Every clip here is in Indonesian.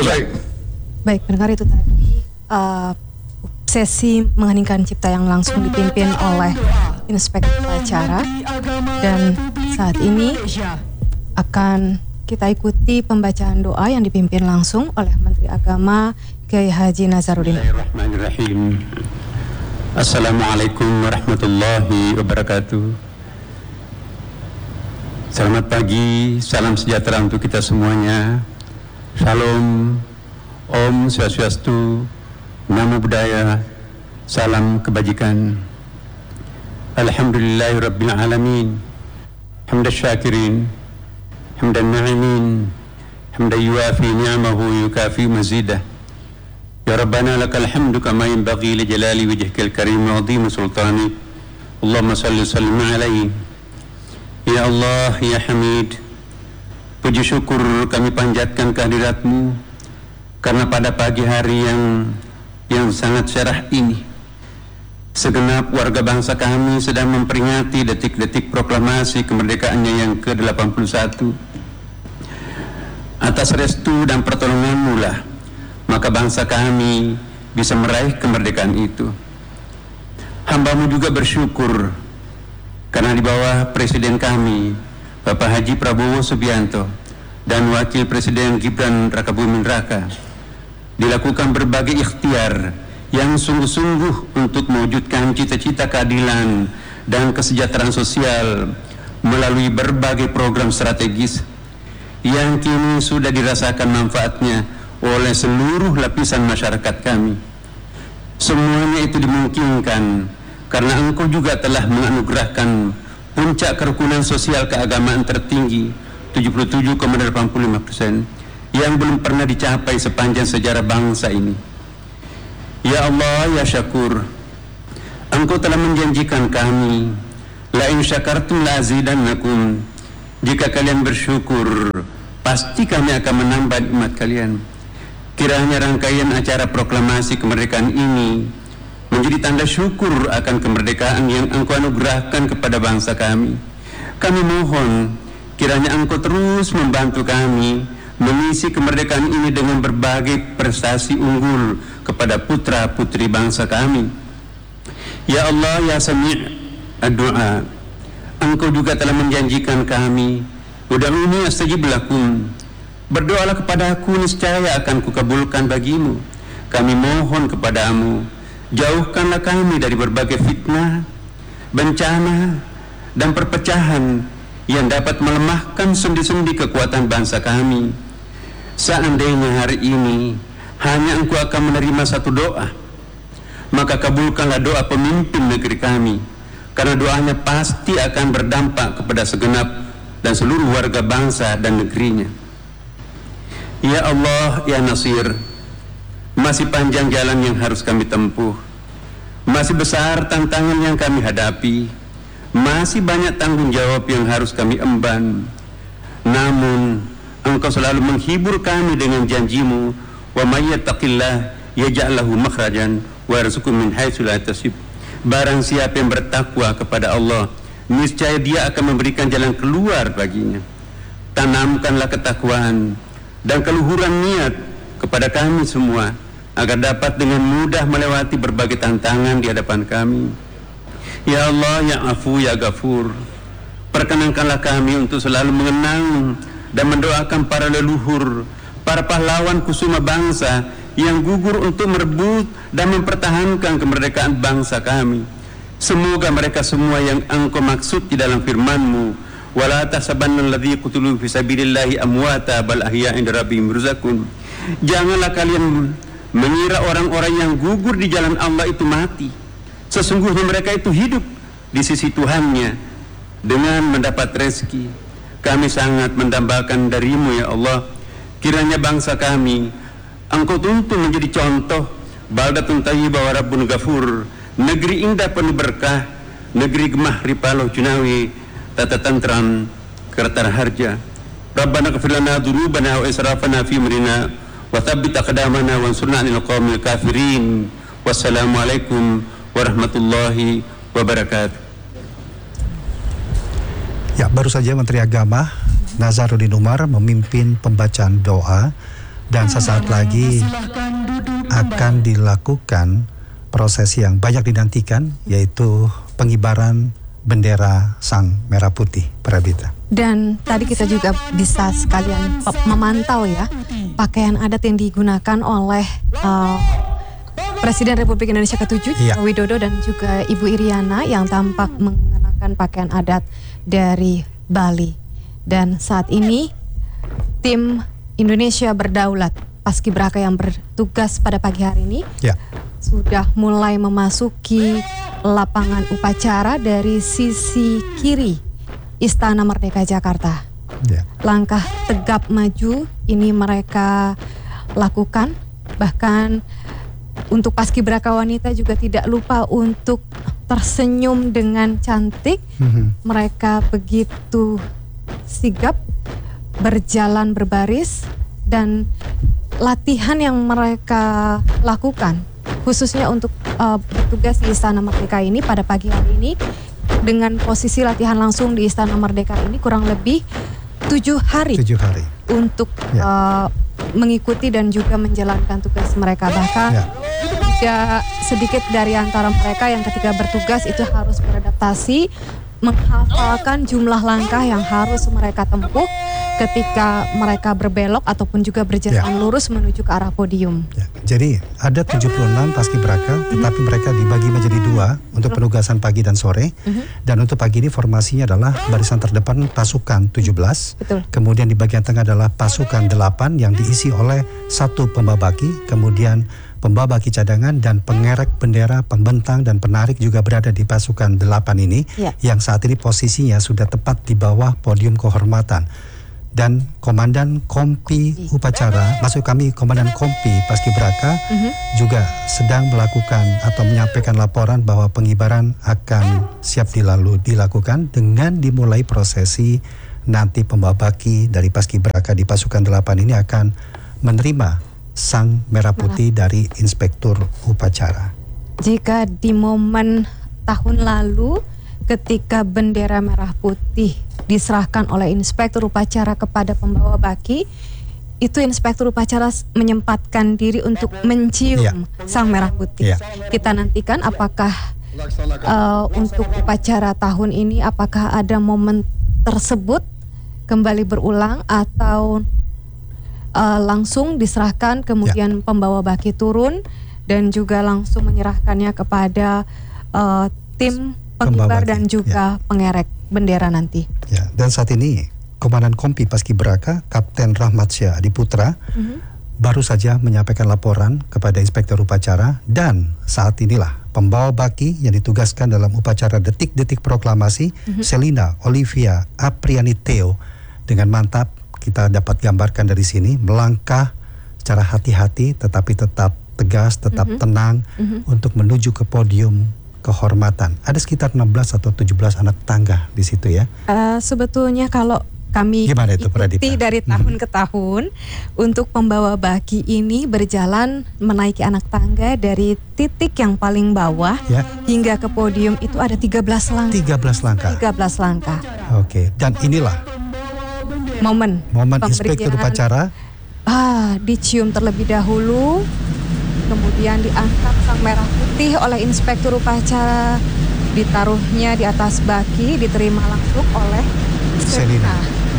Selesai. Baik, pendengar, itu tadi sesi mengheningkan cipta yang langsung dipimpin oleh Inspektur Upacara, dan saat ini akan kita ikuti pembacaan doa yang dipimpin langsung oleh Menteri Agama Kiai Haji Nazaruddin. Bismillahirrahmanirrahim. Assalamualaikum warahmatullahi wabarakatuh. Selamat pagi, salam sejahtera untuk kita semuanya. Shalom, Om Swastiastu, Namo Buddhaya, salam kebajikan. Alhamdulillahirabbil alamin. Hamdan syakirin, hamdan na'imin, hamdan yuafi ni'amahu yukafi mazidah. Ya Rabbana lakal hamdu kama yanbaghi li jalali wajhikal karim wa 'azimi sultanik. Allahumma salli sallim alaihi. Ya Allah, ya Hamid, puji syukur kami panjatkan kehadirat-Mu karena pada pagi hari yang sangat cerah ini, segenap warga bangsa kami sedang memperingati detik-detik proklamasi kemerdekaannya yang ke-81. Atas restu dan pertolongan-Mu lah, maka bangsa kami bisa meraih kemerdekaan itu. Hamba-Mu juga bersyukur karena di bawah Presiden kami, Bapak Haji Prabowo Subianto, dan Wakil Presiden Gibran Rakabuming Raka, dilakukan berbagai ikhtiar yang sungguh-sungguh untuk mewujudkan cita-cita keadilan dan kesejahteraan sosial melalui berbagai program strategis yang kini sudah dirasakan manfaatnya oleh seluruh lapisan masyarakat kami. Semuanya itu dimungkinkan karena Engkau juga telah menganugerahkan puncak kerukunan sosial keagamaan tertinggi 77,85% yang belum pernah dicapai sepanjang sejarah bangsa ini. Ya Allah, ya Syakur, Engkau telah menjanjikan kami, la in syakartum la azidannakum, jika kalian bersyukur pasti kami akan menambah nikmat kalian. Kiranya rangkaian acara proklamasi kemerdekaan ini menjadi tanda syukur akan kemerdekaan yang Engkau anugerahkan kepada bangsa kami. Kami mohon kiranya Engkau terus membantu kami mengisi kemerdekaan ini dengan berbagai prestasi unggul kepada putra-putri bangsa kami. Ya Allah, ya Sami' ad-du'a, Engkau juga telah menjanjikan kami, ud'uni astajib lakum, berdoalah kepada aku, niscaya akan kukabulkan bagimu. Kami mohon kepadamu, jauhkanlah kami dari berbagai fitnah, bencana, dan perpecahan yang dapat melemahkan sendi-sendi kekuatan bangsa kami. Seandainya hari ini hanya Engkau akan menerima satu doa, maka kabulkanlah doa pemimpin negeri kami, karena doanya pasti akan berdampak kepada segenap dan seluruh warga bangsa dan negerinya. Ya Allah, ya Nasir, masih panjang jalan yang harus kami tempuh, masih besar tantangan yang kami hadapi, masih banyak tanggung jawab yang harus kami emban. Namun Engkau selalu menghibur kami dengan janji-Mu, wa may yattaqillah yaj'al lahu makhrajan wa yarzuqhu min haitsu la yahtasib. Barang siapa yang bertakwa kepada Allah, niscaya Dia akan memberikan jalan keluar baginya. Tanamkanlah ketakwaan dan keluhuran niat kepada kami semua, agar dapat dengan mudah melewati berbagai tantangan di hadapan kami. Ya Allah, ya Afu, ya Ghafur, perkenankanlah kami untuk selalu mengenang dan mendoakan para leluhur, para pahlawan kusuma bangsa yang gugur untuk merebut dan mempertahankan kemerdekaan bangsa kami. Semoga mereka semua yang Engkau maksud di dalam firman-Mu, wala tahsabanna alladzi qutilu fi sabilillahi amwata bal ahya'un 'inda rabbihim yurzaqun. Janganlah kalian mengira orang-orang yang gugur di jalan Allah itu mati. Sesungguhnya mereka itu hidup di sisi Tuhannya dengan mendapat rezeki. Kami sangat mendambakan dari-Mu, ya Allah. Kiranya bangsa kami Engkau tuntun menjadi contoh baldatun thayyibah wa rabbun ghafur, negeri indah penuh berkah, negeri gemah ripaloh junawi, tata tantram kertar harja. Rabbana ighfir lana dzunubana wa israfana fi amrina wa tsabbit aqdamana wansurna 'alal qaumil kafirin. Wassalamualaikum warahmatullahi wabarakatuh. Ya, baru saja Menteri Agama Nazaruddin Umar memimpin pembacaan doa Dan sesaat lagi akan dilakukan prosesi yang banyak dinantikan, yaitu pengibaran bendera Sang Merah Putih, Prabita. Dan tadi kita juga bisa sekalian memantau ya pakaian adat yang digunakan oleh Presiden Republik Indonesia ke-7 Joko Widodo dan juga Ibu Iriana yang tampak mengenakan pakaian adat dari Bali. Dan saat ini tim Indonesia Berdaulat Paskibraka yang bertugas pada pagi hari ini sudah mulai memasuki lapangan upacara dari sisi kiri Istana Merdeka Jakarta. Langkah tegap maju ini mereka lakukan, bahkan untuk paskibraka wanita juga tidak lupa untuk tersenyum dengan cantik. Mereka begitu sigap berjalan berbaris, dan latihan yang mereka lakukan khususnya untuk bertugas di Istana Merdeka ini pada pagi hari ini, dengan posisi latihan langsung di Istana Merdeka ini kurang lebih 7 hari untuk mengikuti dan juga menjalankan tugas mereka. Bahkan tidak sedikit dari antara mereka yang ketika bertugas itu harus beradaptasi menghafalkan jumlah langkah yang harus mereka tempuh ketika mereka berbelok ataupun juga berjalan lurus menuju ke arah podium. Jadi ada 76 paskibraka, tetapi mereka dibagi menjadi 2 untuk penugasan pagi dan sore. Dan untuk pagi ini formasinya adalah barisan terdepan pasukan 17. Kemudian di bagian tengah adalah pasukan 8 yang diisi oleh 1 pembawa baki, kemudian pembawa baki cadangan dan pengerek bendera, pembentang dan penarik juga berada di pasukan 8 ini, yang saat ini posisinya sudah tepat di bawah podium kehormatan. Dan Komandan Kompi Upacara, maksud kami Komandan Kompi Paskibraka juga sedang melakukan atau menyampaikan laporan bahwa pengibaran akan siap dilakukan dengan dimulai prosesi. Nanti pembawa baki dari Paskibraka di pasukan 8 ini akan menerima Sang Merah Putih dari Inspektur Upacara. Jika di momen tahun lalu ketika bendera merah putih diserahkan oleh Inspektur Upacara kepada pembawa baki, itu Inspektur Upacara menyempatkan diri untuk mencium Sang Merah Putih. Kita nantikan apakah untuk upacara tahun ini apakah ada momen tersebut kembali berulang atau langsung diserahkan kemudian pembawa baki turun dan juga langsung menyerahkannya kepada tim pengibar dan juga pengerek bendera nanti. Dan saat ini Komandan Kompi Paskibraka Kapten Rahmat Syah Adiputra baru saja menyampaikan laporan kepada Inspektur Upacara, dan saat inilah pembawa baki yang ditugaskan dalam upacara detik-detik proklamasi Selina Olivia Apriani Theo dengan mantap kita dapat gambarkan dari sini melangkah secara hati-hati tetapi tetap tegas, tetap tenang untuk menuju ke podium kehormatan. Ada sekitar 16 atau 17 anak tangga di situ ya. Sebetulnya kalau kami ikuti dari tahun ke tahun, untuk pembawa baki ini berjalan menaiki anak tangga dari titik yang paling bawah hingga ke podium itu ada 13 langkah. 13 langkah. Oke, dan inilah momen Inspektur Upacara dicium terlebih dahulu, kemudian diangkat Sang Merah Putih oleh Inspektur Upacara, ditaruhnya di atas baki, diterima langsung oleh Selina.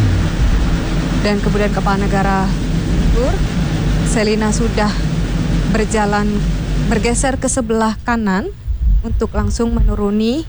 Dan kemudian Kepala Negara mundur. Selina sudah bergeser ke sebelah kanan untuk langsung menuruni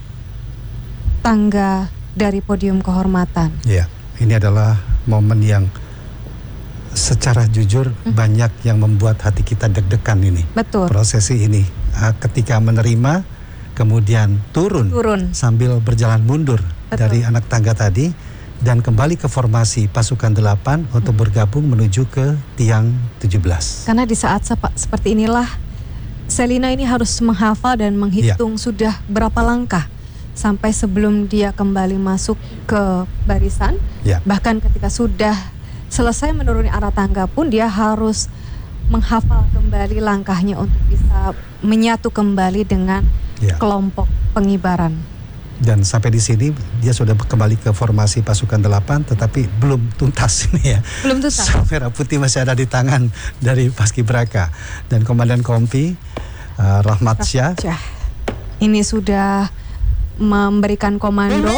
tangga dari podium kehormatan. Ini adalah momen yang secara jujur banyak yang membuat hati kita deg-degan ini. Betul. Prosesi ini ketika menerima kemudian turun sambil berjalan mundur dari anak tangga tadi dan kembali ke formasi pasukan 8 untuk bergabung menuju ke tiang 17. Karena di saat seperti inilah Selina ini harus menghafal dan menghitung sudah berapa langkah sampai sebelum dia kembali masuk ke barisan. Bahkan ketika sudah selesai menuruni arah tangga pun dia harus menghafal kembali langkahnya untuk bisa menyatu kembali dengan kelompok pengibaran. Dan sampai di sini dia sudah kembali ke formasi pasukan 8, tetapi belum tuntas ini ya. Belum tuntas. Sang Merah Putih masih ada di tangan dari Paskibraka dan Komandan Kompi Rahmat Syah. Ini sudah memberikan komando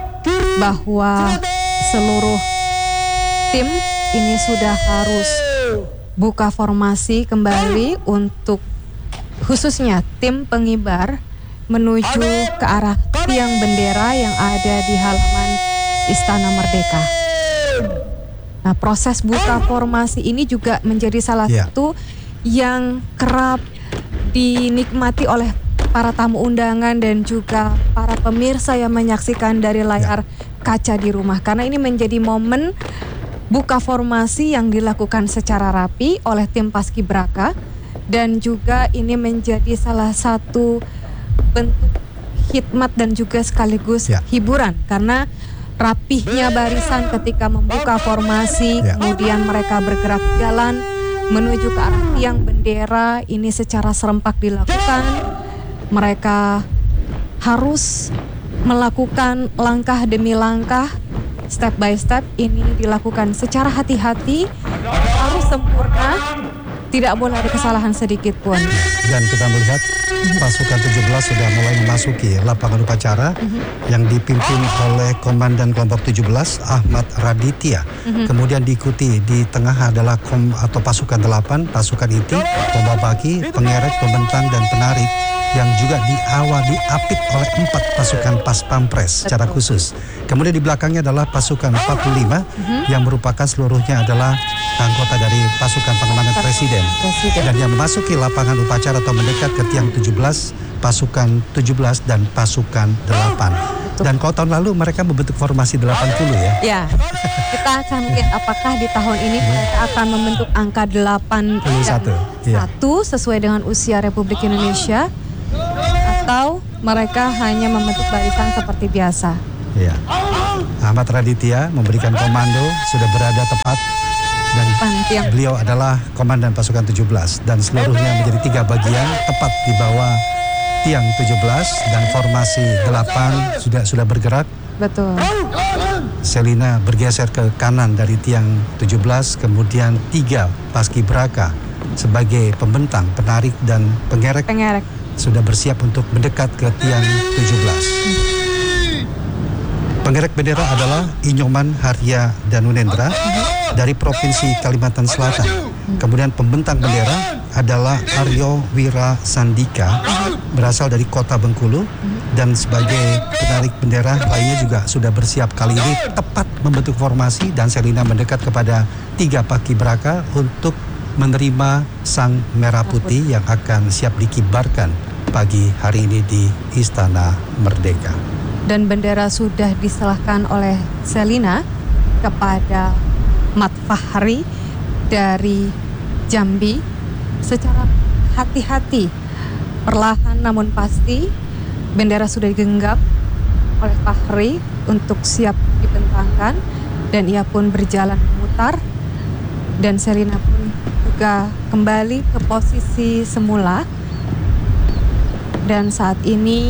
bahwa seluruh tim ini sudah harus buka formasi kembali untuk khususnya tim pengibar menuju ke arah tiang bendera yang ada di halaman Istana Merdeka. Nah, proses buka formasi ini juga menjadi salah satu yang kerap dinikmati oleh para tamu undangan dan juga para pemirsa yang menyaksikan dari layar kaca di rumah. Karena ini menjadi momen buka formasi yang dilakukan secara rapi oleh tim Paskibraka, dan juga ini menjadi salah satu bentuk khidmat dan juga sekaligus hiburan, karena rapihnya barisan ketika membuka formasi, kemudian mereka bergerak jalan menuju ke arah tiang bendera ini secara serempak dilakukan. Mereka harus melakukan langkah demi langkah, step by step, ini dilakukan secara hati-hati, harus sempurna, tidak boleh ada kesalahan sedikit pun. Dan kita melihat pasukan 17 sudah mulai memasuki lapangan upacara yang dipimpin oleh Komandan Kelompok 17 Ahmad Raditya. Kemudian diikuti di tengah adalah pasukan 8, pasukan inti, pembawa baki, pengerek, pembentang dan penarik, yang juga diapit oleh 4 pasukan Pas Pampres secara khusus. Kemudian di belakangnya adalah pasukan 45 yang merupakan seluruhnya adalah anggota dari pasukan pengamanan Presiden. Dan yang memasuki lapangan upacara atau mendekat ke tiang 17, pasukan 17 dan pasukan 8. Dan kalau tahun lalu mereka membentuk formasi 80 ya. Ya, kita akan lihat apakah di tahun ini mereka akan membentuk angka 81 sesuai dengan usia Republik Indonesia, atau mereka hanya membentuk barisan seperti biasa. Ya. Ahmad Raditya memberikan komando, sudah berada tepat, dan beliau adalah komandan pasukan 17 dan seluruhnya menjadi 3 bagian tepat di bawah tiang 17 dan formasi 8 sudah bergerak. Betul. Selina bergeser ke kanan dari tiang 17, kemudian 3 Paskibraka sebagai pembentang, penarik dan pengerek sudah bersiap untuk mendekat ke tiang 17. Pengerek bendera adalah Inyoman Harya Danunendra dari Provinsi Kalimantan Selatan. Kemudian pembentang bendera adalah Aryo Wira Sandika berasal dari Kota Bengkulu, dan sebagai penarik bendera lainnya juga sudah bersiap kali ini tepat membentuk formasi, dan Selina mendekat kepada 3 Paskibraka untuk menerima Sang Merah Putih yang akan siap dikibarkan pagi hari ini di Istana Merdeka. Dan bendera sudah diserahkan oleh Selina kepada Mat Fahri dari Jambi secara hati-hati, perlahan namun pasti. Bendera sudah digenggam oleh Fahri untuk siap dibentangkan, dan ia pun berjalan memutar, dan Selina pun juga kembali ke posisi semula. Dan saat ini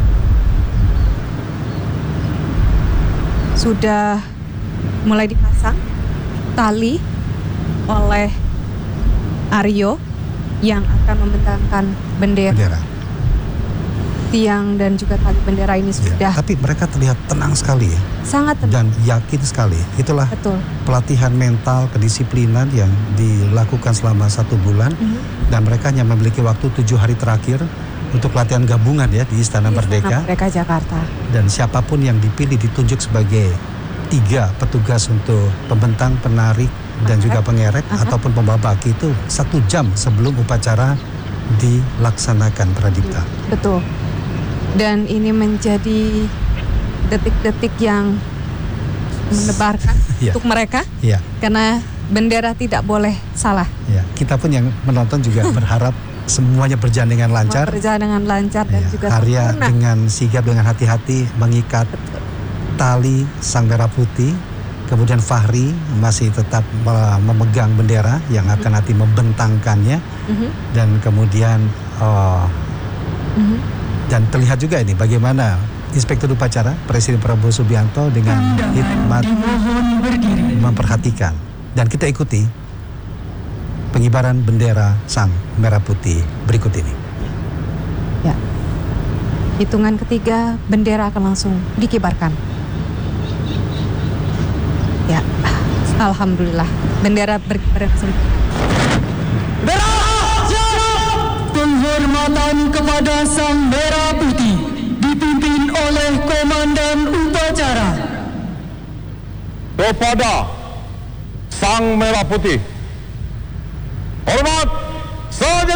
sudah mulai dipasang tali oleh Aryo yang akan membentangkan bendera. Tiang dan juga tali bendera ini sudah. Tapi mereka terlihat tenang sekali ya. Sangat tenang. Dan yakin sekali. Itulah pelatihan mental, kedisiplinan yang dilakukan selama 1 bulan. Dan mereka hanya memiliki waktu 7 hari terakhir untuk latihan gabungan ya di Istana Merdeka. Merdeka Jakarta. Dan siapapun yang dipilih ditunjuk sebagai 3 petugas untuk pembentang, penarik, dan juga pengerek ataupun pembawa baki itu 1 jam sebelum upacara dilaksanakan, Pradipta. Betul. Dan ini menjadi detik-detik yang mendebarkan untuk mereka, karena bendera tidak boleh salah. Ya, kita pun yang menonton juga berharap semuanya berjalan dengan lancar. Dan juga Arya dengan sigap, dengan hati-hati mengikat tali Sang Merah Putih. Kemudian Fahri masih tetap memegang bendera yang akan nanti membentangkannya. Dan kemudian dan terlihat juga ini bagaimana Inspektur Upacara Presiden Prabowo Subianto dengan hikmat memperhatikan, dan kita ikuti pengibaran bendera Sang Merah Putih berikut ini. Ya. Hitungan ketiga, bendera akan langsung dikibarkan. Ya, alhamdulillah, bendera berkibar. Penghormatan kepada Sang Merah Putih dipimpin oleh Komandan Upacara. Kepada Sang Merah Putih, hormat.